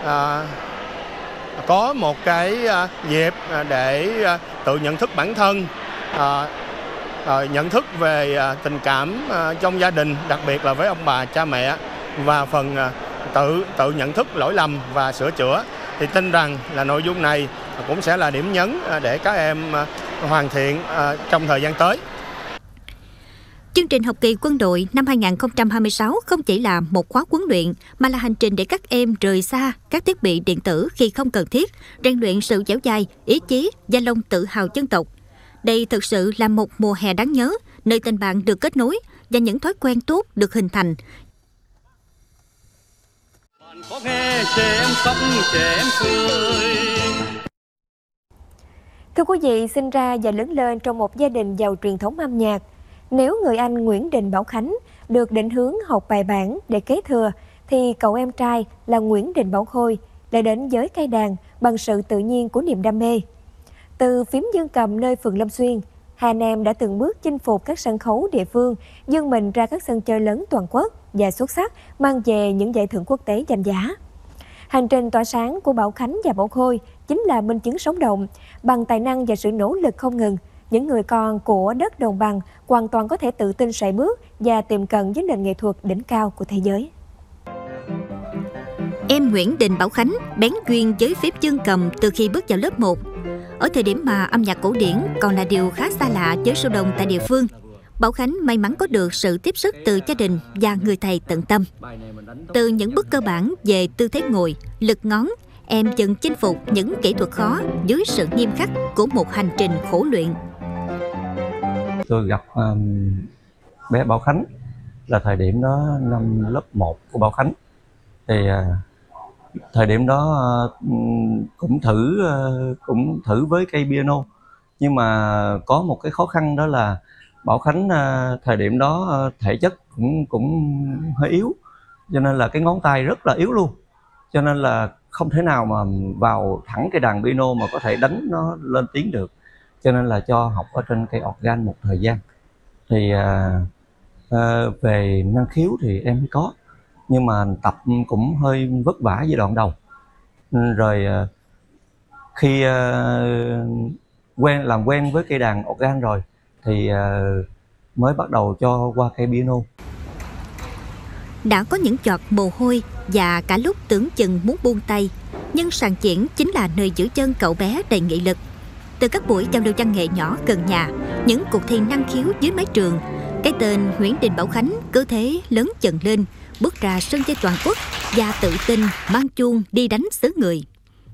có một cái dịp để tự nhận thức bản thân, nhận thức về tình cảm trong gia đình, đặc biệt là với ông bà cha mẹ, và phần tự nhận thức lỗi lầm và sửa chữa. Thì tin rằng là nội dung này cũng sẽ là điểm nhấn để các em hoàn thiện trong thời gian tới. Chương trình học kỳ quân đội năm 2026 không chỉ là một khóa huấn luyện mà là hành trình để các em rời xa các thiết bị điện tử khi không cần thiết, rèn luyện sự dẻo dai, ý chí và lòng tự hào dân tộc. Đây thực sự là một mùa hè đáng nhớ, nơi tình bạn được kết nối và những thói quen tốt được hình thành. Thưa quý vị, sinh ra và lớn lên trong một gia đình giàu truyền thống âm nhạc. Nếu người anh Nguyễn Đình Bảo Khánh được định hướng học bài bản để kế thừa, thì cậu em trai là Nguyễn Đình Bảo Khôi lại đến với cây đàn bằng sự tự nhiên của niềm đam mê. Từ phím dương cầm nơi phường Long Xuyên, hai anh em đã từng bước chinh phục các sân khấu địa phương, vươn mình ra các sân chơi lớn toàn quốc và xuất sắc mang về những giải thưởng quốc tế danh giá. Hành trình tỏa sáng của Bảo Khánh và Bảo Khôi chính là minh chứng sống động. Bằng tài năng và sự nỗ lực không ngừng, những người con của đất đồng bằng hoàn toàn có thể tự tin sải bước và tiềm cận với nền nghệ thuật đỉnh cao của thế giới. Em Nguyễn Đình Bảo Khánh bén duyên với phím dương cầm từ khi bước vào lớp 1. Ở thời điểm mà âm nhạc cổ điển còn là điều khá xa lạ với số đông tại địa phương, Bảo Khánh may mắn có được sự tiếp sức từ gia đình và người thầy tận tâm. Từ những bước cơ bản về tư thế ngồi, lực ngón, em dần chinh phục những kỹ thuật khó dưới sự nghiêm khắc của một hành trình khổ luyện. Tôi gặp bé Bảo Khánh là thời điểm đó năm lớp 1 của Bảo Khánh. Thì thời điểm đó cũng thử với cây piano, nhưng mà có một cái khó khăn đó là Bảo Khánh thời điểm đó thể chất cũng hơi yếu, cho nên là cái ngón tay rất là yếu luôn, cho nên là không thể nào mà vào thẳng cái đàn piano mà có thể đánh nó lên tiếng được, cho nên là cho học ở trên cây organ một thời gian. Thì về năng khiếu thì em có, nhưng mà tập cũng hơi vất vả giai đoạn đầu. Rồi khi làm quen với cây đàn organ rồi thì mới bắt đầu cho qua cây piano. Đã có những giọt mồ hôi và cả lúc tưởng chừng muốn buông tay, nhưng sàn diễn chính là nơi giữ chân cậu bé đầy nghị lực. Từ các buổi giao lưu văn nghệ nhỏ gần nhà, những cuộc thi năng khiếu dưới mái trường, cái tên Nguyễn Đình Bảo Khánh cứ thế lớn dần lên, bước ra sân chơi toàn quốc và tự tin mang chuông đi đánh xứ người.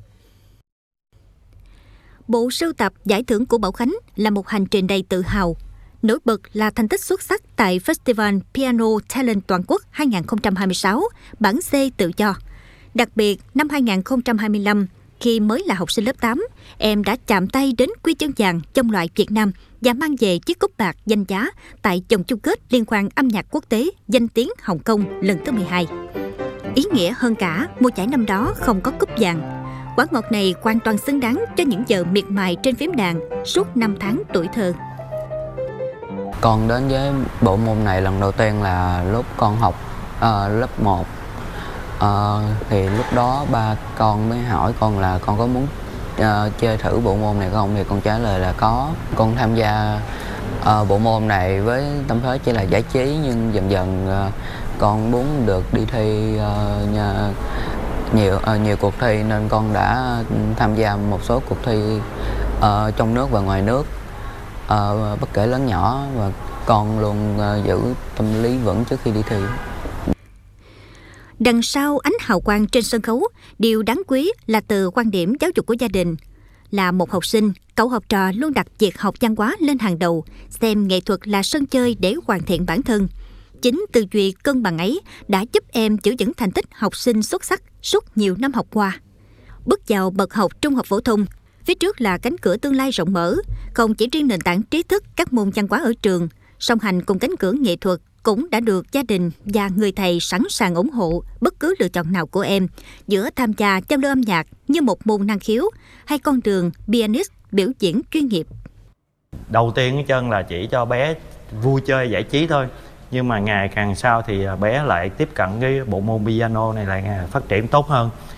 Bộ sưu tập giải thưởng của Bảo Khánh là một hành trình đầy tự hào. Nổi bật là thành tích xuất sắc tại Festival Piano Talent Toàn quốc 2026, bảng C tự do. Đặc biệt, năm 2025, khi mới là học sinh lớp 8, em đã chạm tay đến huy chương vàng trong loại Việt Nam và mang về chiếc cúp bạc danh giá tại vòng chung kết Liên hoan âm nhạc quốc tế danh tiếng Hồng Kông lần thứ 12. Ý nghĩa hơn cả, mùa giải năm đó không có cúp vàng. Quả ngọt này hoàn toàn xứng đáng cho những giờ miệt mài trên phím đàn suốt 5 tháng tuổi thơ. Con đến với bộ môn này lần đầu tiên là lúc con học lớp 1. Thì lúc đó ba con mới hỏi con là con có muốn chơi thử bộ môn này không, thì con trả lời là có. Con tham gia bộ môn này với tâm thế chỉ là giải trí, nhưng dần dần con muốn được đi thi nhiều cuộc thi, nên con đã tham gia một số cuộc thi trong nước và ngoài nước, bất kể lớn nhỏ, và con luôn giữ tâm lý vững trước khi đi thi. Đằng sau ánh hào quang trên sân khấu, điều đáng quý là từ quan điểm giáo dục của gia đình. Là một học sinh, cậu học trò luôn đặt việc học văn hóa lên hàng đầu, xem nghệ thuật là sân chơi để hoàn thiện bản thân. Chính tư duy cân bằng ấy đã giúp em giữ vững thành tích học sinh xuất sắc suốt nhiều năm học qua. Bước vào bậc học trung học phổ thông, phía trước là cánh cửa tương lai rộng mở, không chỉ riêng nền tảng trí thức các môn văn hóa ở trường, song hành cùng cánh cửa nghệ thuật cũng đã được gia đình và người thầy sẵn sàng ủng hộ bất cứ lựa chọn nào của em, giữa tham gia giao lưu âm nhạc như một môn năng khiếu hay con đường pianist biểu diễn chuyên nghiệp. Đầu tiên cái chân là chỉ cho bé vui chơi giải trí thôi, nhưng mà ngày càng sau thì bé lại tiếp cận cái bộ môn piano này lại phát triển tốt hơn.